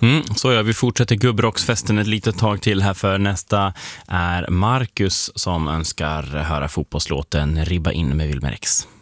Så ja, vi fortsätter gubbrocksfesten ett litet tag till här, för nästa är Marcus som önskar höra fotbollslåten Ribba in med Wilmer X.